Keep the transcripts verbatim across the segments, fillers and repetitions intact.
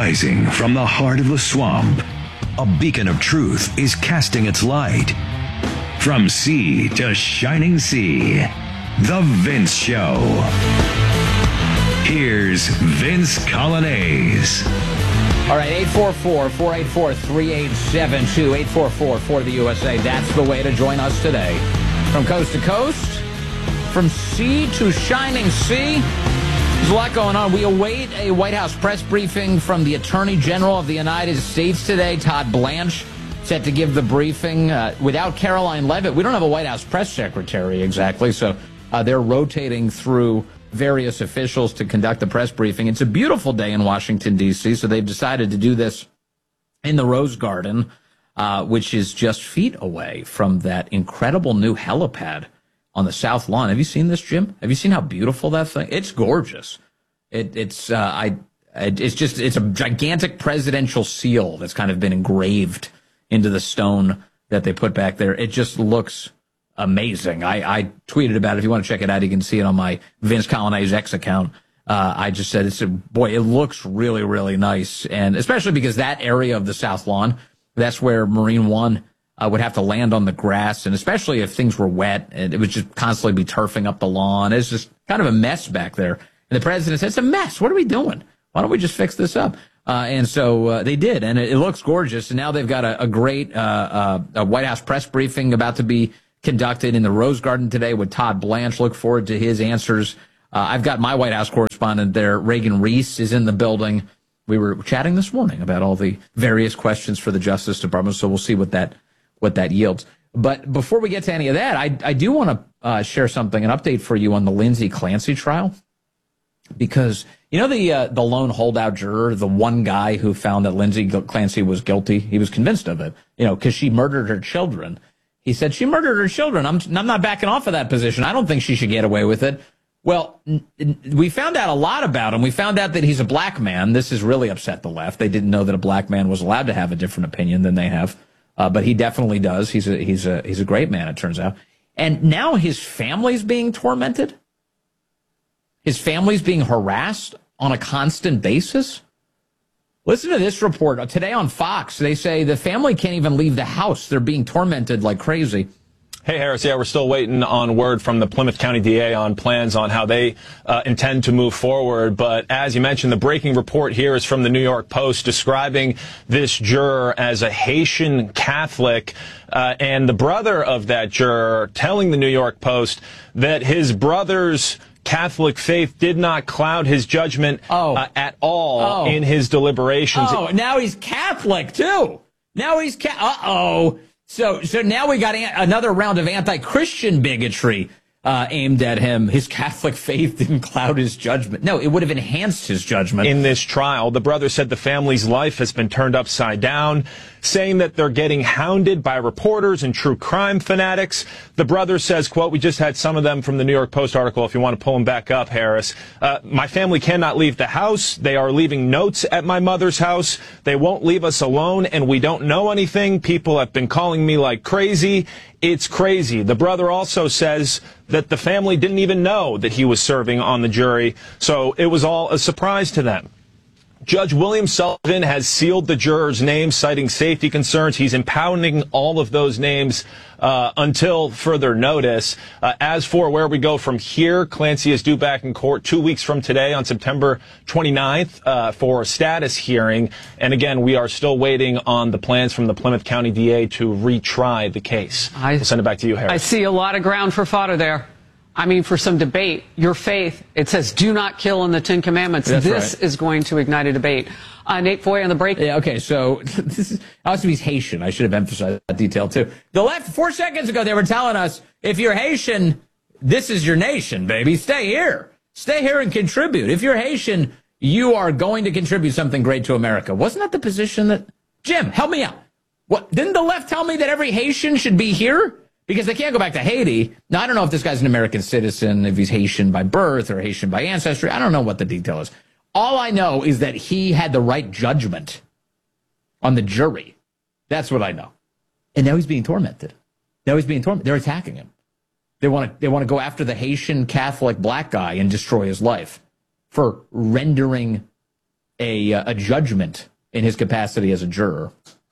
Rising from the heart of the swamp, a beacon of truth is casting its light. From sea to shining sea, The Vince Show. Here's Vince Coglianese. All right, eight four four, four eight four, three eight seven two, eight four four for the U S A. That's the way to join us today. From coast to coast, from sea to shining sea. There's a lot going on. We await a White House press briefing from the Attorney General of the United States today, Todd Blanche, set to give the briefing. Uh, without Caroline Leavitt, we don't have a White House press secretary exactly, so uh, they're rotating through various officials to conduct the press briefing. It's a beautiful day in Washington, D C, so they've decided to do this in the Rose Garden, uh, which is just feet away from that incredible new helipad on the South Lawn. Have you seen this, Jim? Have you seen how beautiful that thing? It's gorgeous. It, it's uh, I. It's just it's a gigantic presidential seal that's kind of been engraved into the stone that they put back there. It just looks amazing. I, I tweeted about it. If you want to check it out, you can see it on my Vince Coglianese X account. Uh, I just said, it's a, boy, it looks really, really nice, and especially because that area of the South Lawn, that's where Marine One Uh, would have to land on the grass, and especially if things were wet, and it would just constantly be turfing up the lawn. It's just kind of a mess back there. And the president said, it's a mess. What are we doing? Why don't we just fix this up? Uh, and so uh, they did, and it, it looks gorgeous. And now they've got a, a great uh, uh, a White House press briefing about to be conducted in the Rose Garden today with Todd Blanche. Look forward to his answers. Uh, I've got my White House correspondent there. Reagan Reese is in the building. We were chatting this morning about all the various questions for the Justice Department, so we'll see what that what that yields. But before we get to any of that, I, I do want to uh, share something, an update for you on the Lindsay Clancy trial. Because, you know, the uh, the lone holdout juror, the one guy who found that Lindsay Clancy was guilty, he was convinced of it, you know, because she murdered her children. He said, she murdered her children. I'm, I'm not backing off of that position. I don't think she should get away with it. Well, n- n- we found out a lot about him. We found out that he's a black man. This has really upset the left. They didn't know that a black man was allowed to have a different opinion than they have. Uh, but he definitely does. He's a he's a he's a great man, it turns out. And now his family's being tormented. His family's being harassed on a constant basis. Listen to this report today on Fox. They say the family can't even leave the house. They're being tormented like crazy. Hey, Harris. Yeah, we're still waiting on word from the Plymouth County D A on plans on how they uh, intend to move forward. But as you mentioned, the breaking report here is from the New York Post describing this juror as a Haitian Catholic. Uh, and the brother of that juror telling the New York Post that his brother's Catholic faith did not cloud his judgment oh. uh, at all oh. in his deliberations. Oh, now he's Catholic, too. Now he's Ca- Uh-oh. So, so now we got an- another round of anti-Christian bigotry uh, aimed at him. His Catholic faith didn't cloud his judgment. No, it would have enhanced his judgment. In this trial, the brother said the family's life has been turned upside down, saying that they're getting hounded by reporters and true crime fanatics. The brother says, quote, we just had some of them from the New York Post article, if you want to pull them back up, Harris. Uh, my family cannot leave the house. They are leaving notes at my mother's house. They won't leave us alone, and we don't know anything. People have been calling me like crazy. It's crazy. The brother also says that the family didn't even know that he was serving on the jury, so it was all a surprise to them. Judge William Sullivan has sealed the jurors' names, citing safety concerns. He's impounding all of those names uh, until further notice. Uh, as for where we go from here, Clancy is due back in court two weeks from today on September twenty-ninth uh, for a status hearing. And again, we are still waiting on the plans from the Plymouth County D A to retry the case. I, we'll send it back to you, Harris. I see a lot of ground for fodder there. I mean, for some debate, your faith, it says do not kill in the Ten Commandments. That's this right. is going to ignite a debate. Uh, Nate Foy on the break. Yeah, okay, so this is, also he's Haitian. I should have emphasized that detail, too. The left, four seconds ago, they were telling us, if you're Haitian, this is your nation, baby. Stay here. Stay here and contribute. If you're Haitian, you are going to contribute something great to America. Wasn't that the position that... Jim, help me out. What? Didn't the left tell me that every Haitian should be here? Because they can't go back to Haiti. Now, I don't know if this guy's an American citizen, if he's Haitian by birth or Haitian by ancestry. I don't know what the detail is. All I know is that he had the right judgment on the jury. That's what I know. And now he's being tormented. Now he's being tormented. They're attacking him. They want to they want to go after the Haitian Catholic black guy and destroy his life for rendering a, a judgment in his capacity as a juror.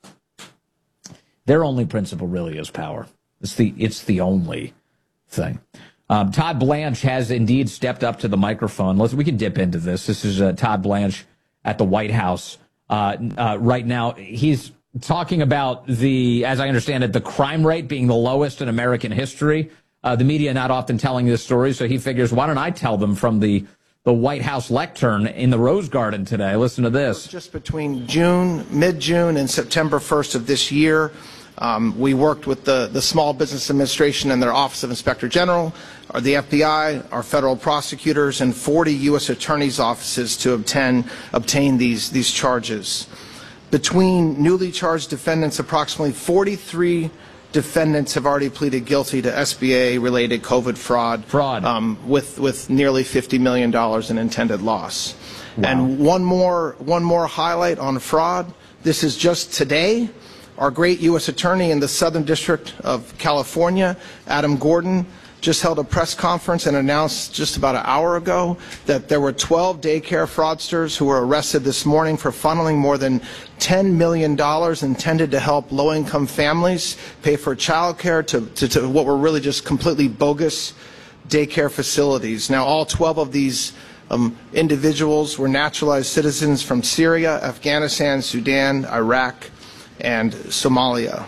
Their only principle really is power. It's the it's the only thing. Um, Todd Blanche has indeed stepped up to the microphone. Let's we can dip into this. This is uh, Todd Blanche at the White House uh, uh, right now. He's talking about the, as I understand it, the crime rate being the lowest in American history. Uh, the media not often telling this story, so he figures, why don't I tell them from the the White House lectern in the Rose Garden today? Listen to this. Just between June, mid-June, and September first of this year, um, we worked with the, the Small Business Administration and their Office of Inspector General, or the F B I, our federal prosecutors, and forty U S attorneys' offices to obtain, obtain these, these charges. Between newly charged defendants, approximately forty-three defendants have already pleaded guilty to S B A-related COVID fraud, fraud. Um, with with nearly fifty million dollars in intended loss. Wow. And one more one more highlight on fraud. This is just today. Our great U S attorney in the Southern District of California, Adam Gordon, just held a press conference and announced just about an hour ago that there were twelve daycare fraudsters who were arrested this morning for funneling more than ten million dollars intended to help low-income families pay for childcare to, to, to what were really just completely bogus daycare facilities. Now, all twelve of these um, individuals were naturalized citizens from Syria, Afghanistan, Sudan, Iraq, and Somalia.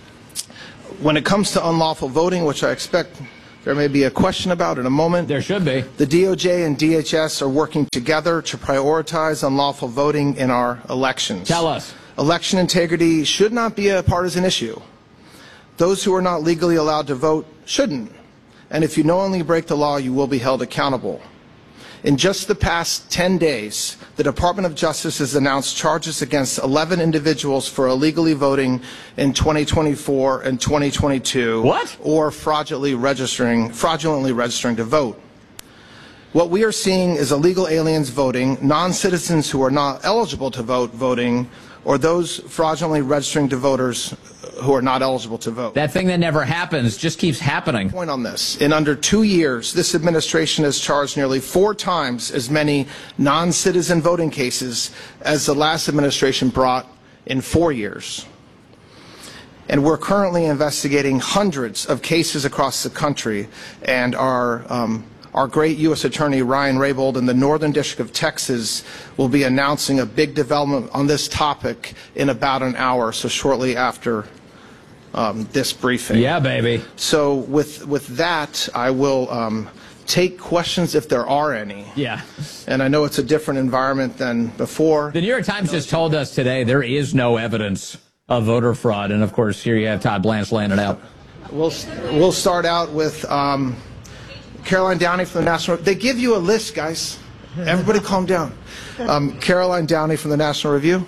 When it comes to unlawful voting, which I expect there may be a question about in a moment. There should be. The D O J and D H S are working together to prioritize unlawful voting in our elections. Tell us. Election integrity should not be a partisan issue. Those who are not legally allowed to vote shouldn't. And if you knowingly break the law, you will be held accountable. In just the past ten days, the Department of Justice has announced charges against eleven individuals for illegally voting in twenty twenty-four and twenty twenty-two. What? Or fraudulently registering, fraudulently registering to vote. What we are seeing is illegal aliens voting, non-citizens who are not eligible to vote voting, or those fraudulently registering to voters who are not eligible to vote. That thing that never happens just keeps happening. Point on this. In under two years, this administration has charged nearly four times as many non-citizen voting cases as the last administration brought in four years. And we're currently investigating hundreds of cases across the country, and our um, Our great U S Attorney Ryan Raybould in the Northern District of Texas will be announcing a big development on this topic in about an hour, so shortly after um, this briefing. Yeah, baby. So with, with that, I will um, take questions if there are any. Yeah. And I know it's a different environment than before. The New York Times just told us today there is no evidence of voter fraud. And, of course, here you have Todd Blanche laying it out. We'll, we'll start out with Um, Caroline Downey from the National. They give you a list, guys. Everybody calm down. Um, Caroline Downey from the National Review.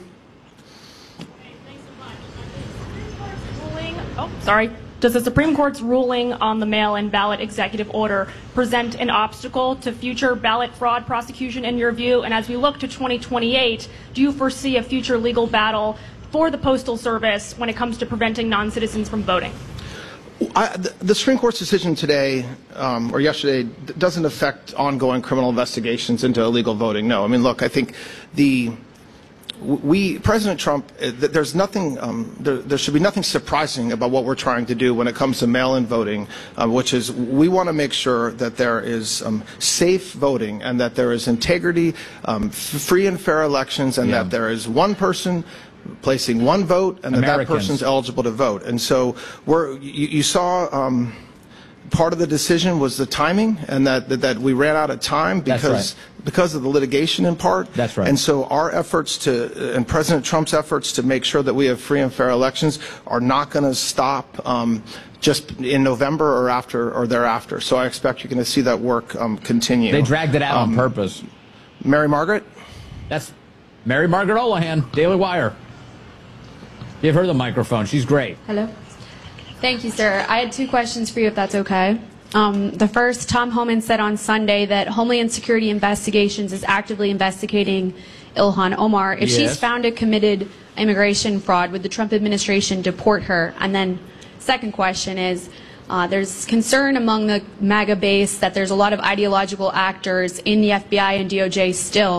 Ruling, oh, sorry. Does the Supreme Court's ruling on the mail-in ballot executive order present an obstacle to future ballot fraud prosecution in your view? And as we look to twenty twenty-eight, do you foresee a future legal battle for the Postal Service when it comes to preventing non-citizens from voting? I, the, the Supreme Court's decision today, um, or yesterday, d- doesn't affect ongoing criminal investigations into illegal voting. No, I mean, look, I think the we President Trump. Uh, there's nothing. Um, there, there should be nothing surprising about what we're trying to do when it comes to mail-in voting, uh, which is we want to make sure that there is um, safe voting and that there is integrity, um, f- free and fair elections, and yeah. that there is one person placing one vote, and that that person's eligible to vote. And so we're, you, you saw um, part of the decision was the timing, and that, that, that we ran out of time because right. because of the litigation in part. That's right. And so our efforts to, and President Trump's efforts to make sure that we have free and fair elections are not going to stop um, just in November or after or thereafter. So I expect you're going to see that work um, continue. They dragged it out um, on purpose. Mary Margaret? That's Mary Margaret Olahan, Daily Wire. Give her the microphone. She's great. Hello. Thank you, sir. I had two questions for you, if that's okay. Um, the first, Tom Homan said on Sunday that Homeland Security Investigations is actively investigating Ilhan Omar. If yes. she's found to committed immigration fraud, would the Trump administration deport her? And then second question is, uh, there's concern among the MAGA base that there's a lot of ideological actors in the F B I and D O J still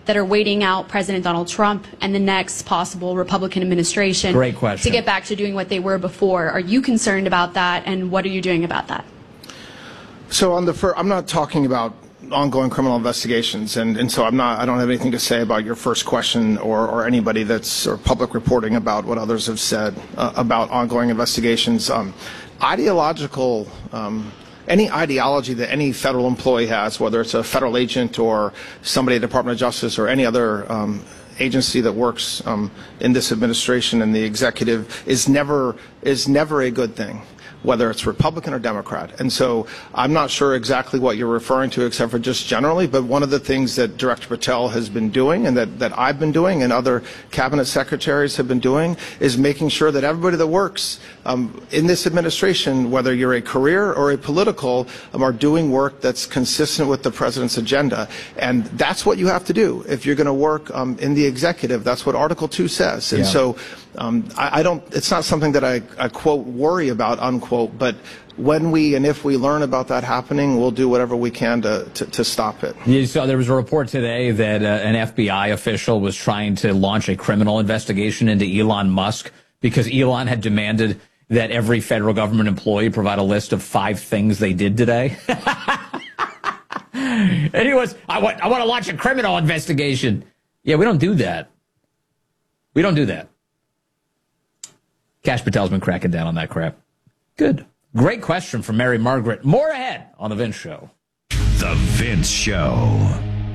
that are waiting out President Donald Trump and the next possible Republican administration Great question. to get back to doing what they were before. Are you concerned about that, and what are you doing about that? So on the fir- I'm not talking about ongoing criminal investigations, and, and so I'm not. I don't have anything to say about your first question or, or anybody that's or public reporting about what others have said uh, about ongoing investigations. Um, ideological. Um, Any ideology that any federal employee has, whether it's a federal agent or somebody at the Department of Justice or any other um, agency that works um, in this administration and the executive, is never is never a good thing, whether it's Republican or Democrat. And so I'm not sure exactly what you're referring to, except for just generally, but one of the things that Director Patel has been doing and that, that I've been doing and other cabinet secretaries have been doing is making sure that everybody that works um, in this administration, whether you're a career or a political, um, are doing work that's consistent with the president's agenda. And that's what you have to do if you're going to work um, in the executive. That's what Article two says. And Yeah. so um, I, I don't, it's not something that I, I quote, worry about, unquote, but when we and if we learn about that happening, we'll do whatever we can to, to, to stop it. You saw there was a report today that uh, an F B I official was trying to launch a criminal investigation into Elon Musk because Elon had demanded that every federal government employee provide a list of five things they did today. And he was, I want, I want to launch a criminal investigation. Yeah, we don't do that. We don't do that. Kash Patel's been cracking down on that crap. Good. Great question from Mary Margaret. More ahead on The Vince Show. The Vince Show.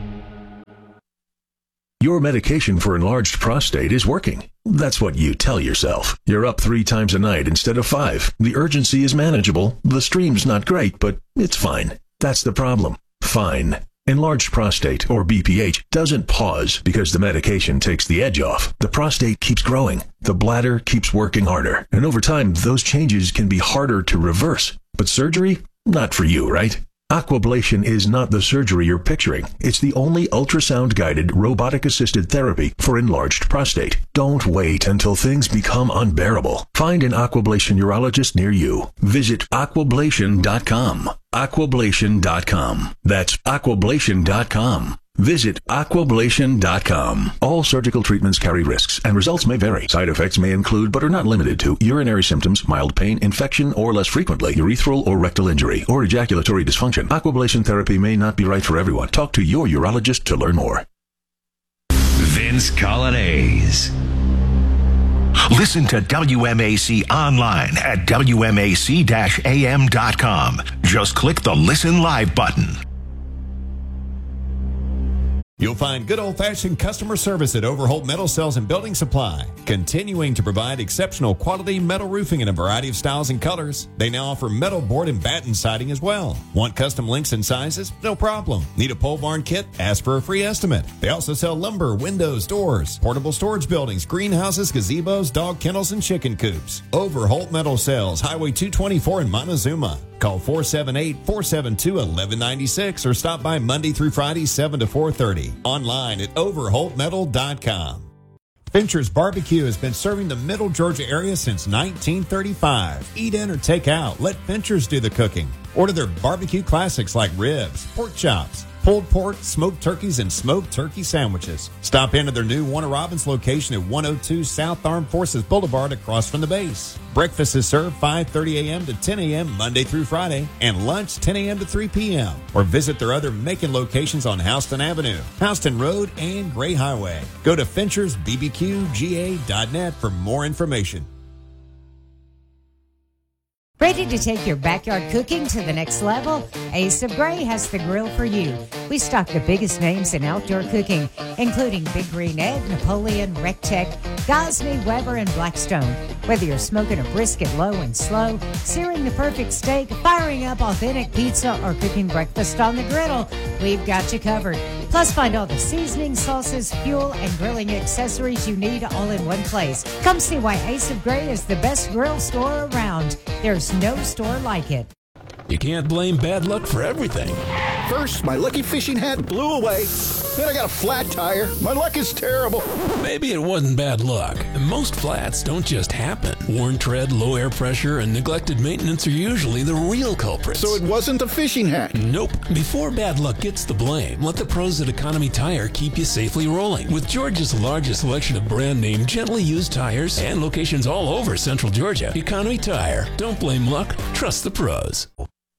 Your medication for enlarged prostate is working. That's what you tell yourself. You're up three times a night instead of five. The urgency is manageable. The stream's not great, but it's fine. That's the problem. Fine. Enlarged prostate, or B P H, doesn't pause because the medication takes the edge off. The prostate keeps growing. The bladder keeps working harder. And over time, those changes can be harder to reverse. But surgery? Not for you, right? Aquablation is not the surgery you're picturing. It's the only ultrasound-guided, robotic-assisted therapy for enlarged prostate. Don't wait until things become unbearable. Find an Aquablation urologist near you. Visit aquablation dot com. aquablation dot com. That's aquablation dot com. Visit aquablation dot com. All surgical treatments carry risks, and results may vary. Side effects may include, but are not limited to, urinary symptoms, mild pain, infection, or less frequently, urethral or rectal injury, or ejaculatory dysfunction. Aquablation therapy may not be right for everyone. Talk to your urologist to learn more. Vince Coglianese. Listen to W M A C online at W M A C A M dot com. Just click the Listen Live button. You'll find good old-fashioned customer service at Overholt Metal Sales and Building Supply, continuing to provide exceptional quality metal roofing in a variety of styles and colors. They now offer metal board and batten siding as well. Want custom links and sizes? No problem. Need a pole barn kit? Ask for a free estimate. They also sell lumber, windows, doors, portable storage buildings, greenhouses, gazebos, dog kennels, and chicken coops. Overholt Metal Sales, Highway two twenty-four in Montezuma. Call four seven eight, four seven two, one one nine six or stop by Monday through Friday, seven to four thirty. Online at overholt metal dot com. Fincher's Barbecue has been serving the Middle Georgia area since nineteen thirty-five. Eat in or take out. Let Fincher's do the cooking. Order their barbecue classics like ribs, pork chops, pulled pork, smoked turkeys, and smoked turkey sandwiches. Stop in at their new Warner Robins location at one oh two South Armed Forces Boulevard across from the base. Breakfast is served five thirty a.m. to ten a.m. Monday through Friday, and lunch ten a.m. to three p.m. Or visit their other Macon locations on Houston Avenue, Houston Road, and Gray Highway. Go to Finchers B B Q G A dot net for more information. Ready to take your backyard cooking to the next level? Ace of Gray has the grill for you. We stock the biggest names in outdoor cooking, including Big Green Egg, Napoleon, Rectech, Gosney, Weber, and Blackstone. Whether you're smoking a brisket low and slow, searing the perfect steak, firing up authentic pizza, or cooking breakfast on the griddle, we've got you covered. Plus, find all the seasonings, sauces, fuel, and grilling accessories you need all in one place. Come see why Ace of Gray is the best grill store around. There's no store like it. You can't blame bad luck for everything. First, my lucky fishing hat blew away. Then I got a flat tire. My luck is terrible. Maybe it wasn't bad luck. Most flats don't just happen. Worn tread, low air pressure, and neglected maintenance are usually the real culprits. So it wasn't the fishing hat? Nope. Before bad luck gets the blame, let the pros at Economy Tire keep you safely rolling. With Georgia's largest selection of brand name, gently used tires and locations all over Central Georgia, Economy Tire. Don't blame luck. Trust the pros.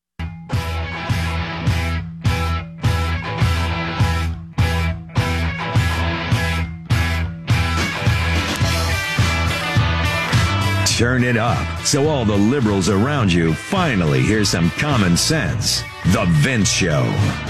Turn it up so all the liberals around you finally hear some common sense. The Vince Show.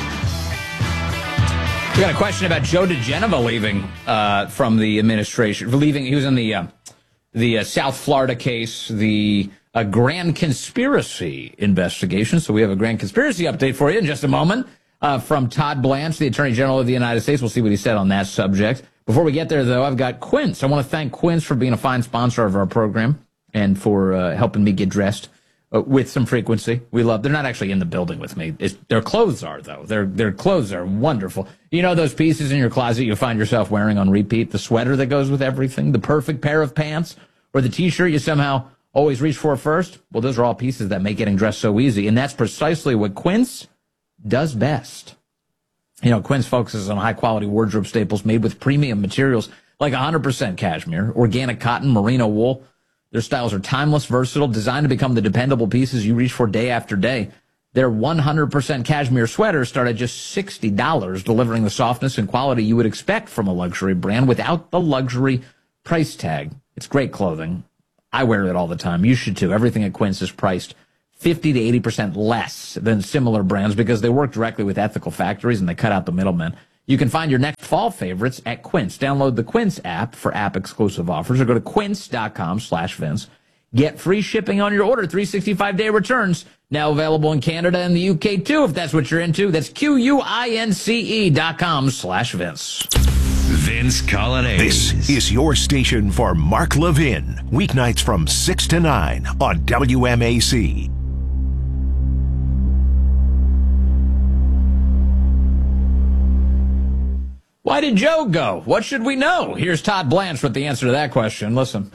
We got a question about Joe DeGenova leaving uh, from the administration. Leaving, he was in the uh, the uh, South Florida case, the uh, grand conspiracy investigation. So we have a grand conspiracy update for you in just a moment uh, from Todd Blanche, the Attorney General of the United States. We'll see what he said on that subject. Before we get there, though, I've got Quince. I want to thank Quince for being a fine sponsor of our program and for uh, helping me get dressed uh, with some frequency. We love. They're not actually in the building with me. It's, their clothes are, though. Their their clothes are wonderful. You know those pieces in your closet you find yourself wearing on repeat? The sweater that goes with everything? The perfect pair of pants? Or the T-shirt you somehow always reach for first? Well, those are all pieces that make getting dressed so easy. And that's precisely what Quince does best. You know, Quince focuses on high-quality wardrobe staples made with premium materials like one hundred percent cashmere, organic cotton, merino wool. Their styles are timeless, versatile, designed to become the dependable pieces you reach for day after day. Their one hundred percent cashmere sweaters start at just sixty dollars, delivering the softness and quality you would expect from a luxury brand without the luxury price tag. It's great clothing. I wear it all the time. You should too. Everything at Quince is priced fifty to eighty percent less than similar brands because they work directly with ethical factories and they cut out the middlemen. You can find your next fall favorites at Quince. Download the Quince app for app-exclusive offers or go to quince.com slash Vince. Get free shipping on your order, three hundred sixty-five day returns. Now available in Canada and the U K, too, if that's what you're into. That's Q-U-I-N-C-E dot com slash Vince. Vince Colonnese. This is your station for Mark Levin. Weeknights from six to nine on W M A C. Why did Joe go? What should we know? Here's Todd Blanche with the answer to that question. Listen.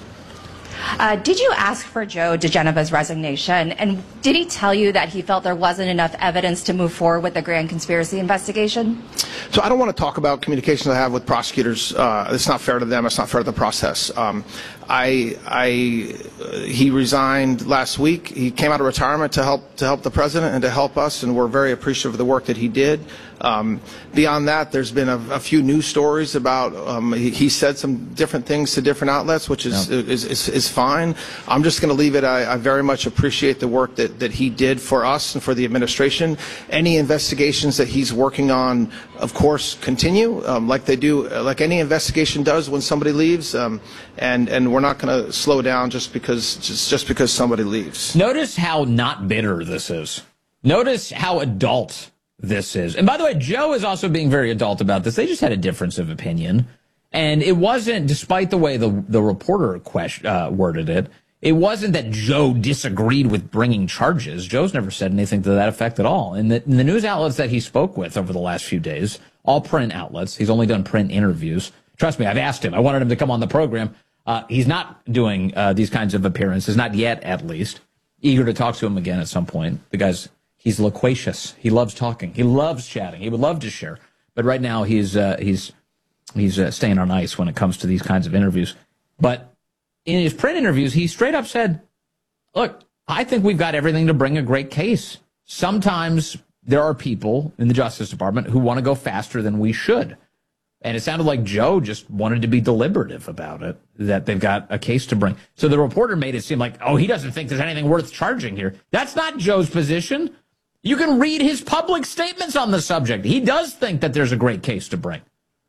Uh, did you ask for Joe DeGenova's resignation? And did he tell you that he felt there wasn't enough evidence to move forward with the grand conspiracy investigation? So I don't want to talk about communications I have with prosecutors. Uh, it's not fair to them. It's not fair to the process. Um, I, I, he resigned last week. He came out of retirement to help to help the president and to help us, and we're very appreciative of the work that he did. Um, beyond that, there's been a, a few news stories about um, he, he said some different things to different outlets, which is yeah. is, is, is fine. I'm just going to leave it. I, I very much appreciate the work that, that he did for us and for the administration. Any investigations that he's working on, of course, continue um, like they do, like any investigation does when somebody leaves, um, and and we're not going to slow down just because just just because somebody leaves. Notice how not bitter this is. Notice how adult this is. And by the way, Joe is also being very adult about this. They just had a difference of opinion. And it wasn't, despite the way the, the reporter question, uh, worded it, it wasn't that Joe disagreed with bringing charges. Joe's never said anything to that effect at all. And the, in the news outlets that he spoke with over the last few days, all print outlets, he's only done print interviews. Trust me, I've asked him. I wanted him to come on the program. Uh, he's not doing uh, these kinds of appearances, not yet at least. Eager to talk to him again at some point. The guy's He's loquacious. He loves talking. He loves chatting. He would love to share. But right now he's uh, he's he's uh, staying on ice when it comes to these kinds of interviews. But in his print interviews, he straight up said, look, I think we've got everything to bring a great case. Sometimes there are people in the Justice Department who want to go faster than we should. And it sounded like Joe just wanted to be deliberative about it, that they've got a case to bring. So the reporter made it seem like, oh, he doesn't think there's anything worth charging here. That's not Joe's position. You can read his public statements on the subject. He does think that there's a great case to bring.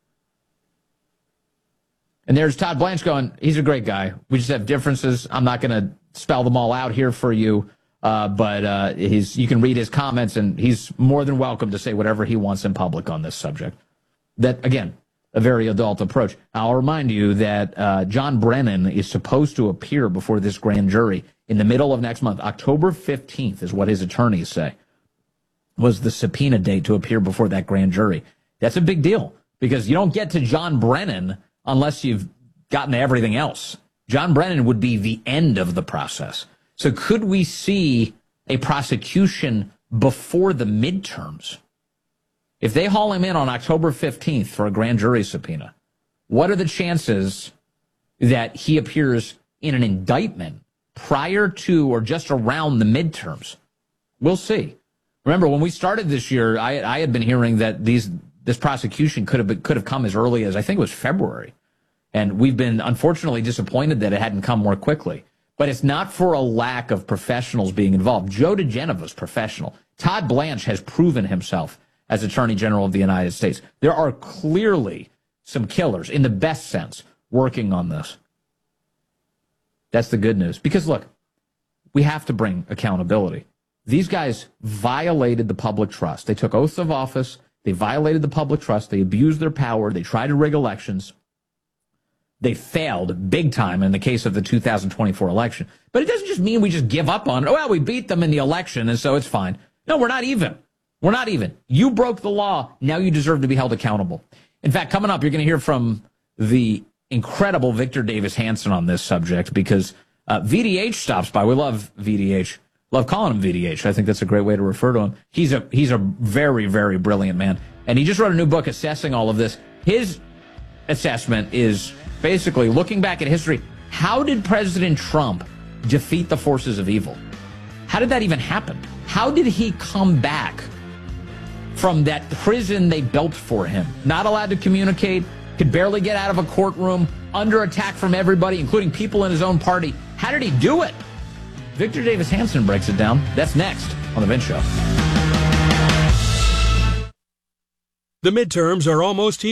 And there's Todd Blanche going, he's a great guy. We just have differences. I'm not going to spell them all out here for you. Uh, but uh, he's, you can read his comments, and he's more than welcome to say whatever he wants in public on this subject. That, again, a very adult approach. I'll remind you that uh, John Brennan is supposed to appear before this grand jury in the middle of next month. October fifteenth is what his attorneys say. was the subpoena date to appear before that grand jury. That's a big deal because you don't get to John Brennan unless you've gotten to everything else. John Brennan would be the end of the process. So could we see a prosecution before the midterms? If they haul him in on October fifteenth for a grand jury subpoena, what are the chances that he appears in an indictment prior to or just around the midterms? We'll see. Remember, when we started this year, I, I had been hearing that these this prosecution could have been, could have come as early as, I think it was February. And we've been unfortunately disappointed that it hadn't come more quickly. But it's not for a lack of professionals being involved. Joe DeGeneva's professional. Todd Blanche has proven himself as Attorney General of the United States. There are clearly some killers, in the best sense, working on this. That's the good news. Because, look, we have to bring accountability. These guys violated the public trust. They took oaths of office. They violated the public trust. They abused their power. They tried to rig elections. They failed big time in the case of the two thousand twenty-four election. But it doesn't just mean we just give up on it. Oh, well, we beat them in the election, and so it's fine. No, we're not even. We're not even. You broke the law. Now you deserve to be held accountable. In fact, coming up, you're going to hear from the incredible Victor Davis Hanson on this subject because uh, V D H stops by. We love V D H. Love calling him V D H. I think that's a great way to refer to him. He's a he's a very, very brilliant man. And he just wrote a new book assessing all of this. His assessment is basically looking back at history. How did President Trump defeat the forces of evil? How did that even happen? How did he come back from that prison they built for him? Not allowed to communicate, could barely get out of a courtroom, under attack from everybody, including people in his own party. How did he do it? Victor Davis Hanson breaks it down. That's next on The Vince Show. The midterms are almost here.